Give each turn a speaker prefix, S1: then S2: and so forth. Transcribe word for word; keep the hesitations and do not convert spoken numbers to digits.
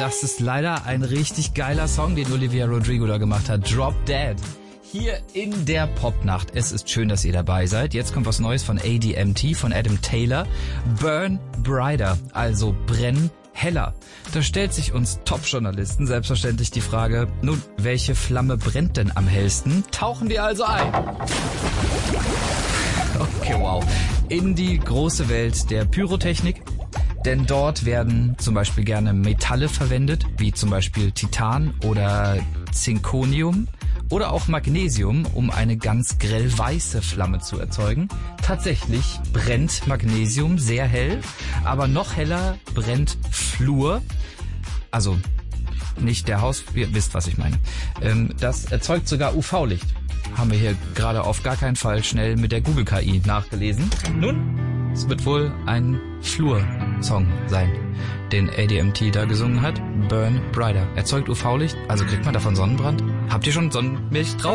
S1: Das ist leider ein richtig geiler Song, den Olivia Rodrigo da gemacht hat. Drop Dead. Hier in der Popnacht. Es ist schön, dass ihr dabei seid. Jetzt kommt was Neues von A D M T, von Adam Taylor. Burn Brighter, also brenn heller. Da stellt sich uns Top-Journalisten selbstverständlich die Frage, nun, welche Flamme brennt denn am hellsten? Tauchen wir also ein. Okay, wow. In die große Welt der Pyrotechnik. Denn dort werden zum Beispiel gerne Metalle verwendet, wie zum Beispiel Titan oder Zirconium oder auch Magnesium, um eine ganz grell weiße Flamme zu erzeugen. Tatsächlich brennt Magnesium sehr hell, aber noch heller brennt Fluor. Also nicht der Haus, ihr wisst, was ich meine. Das erzeugt sogar U V-Licht. Haben wir hier gerade auf gar keinen Fall schnell mit der Google K I nachgelesen. Nun, es wird wohl ein Fluor-Song sein, den A D M T da gesungen hat. Burn Brighter. Erzeugt U V-Licht, also kriegt man davon Sonnenbrand? Habt ihr schon Sonnenmilch drauf?